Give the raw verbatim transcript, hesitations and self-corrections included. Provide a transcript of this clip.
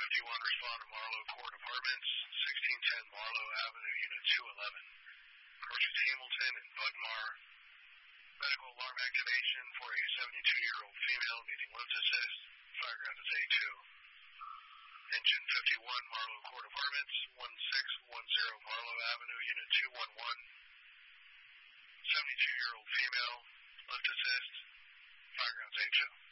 fifty-one, respond to Marlowe Court Apartments, sixteen ten Marlowe Avenue, Unit two eleven. Corrections Hamilton and Bugmar. Medical alarm activation for a seventy-two-year-old female needing lift assist. Fireground is A two. Engine fifty-one, Marlowe Court Apartments, one six one zero Marlowe Avenue, Unit two one one. seventy-two-year-old female, lift assist. Fireground is A two.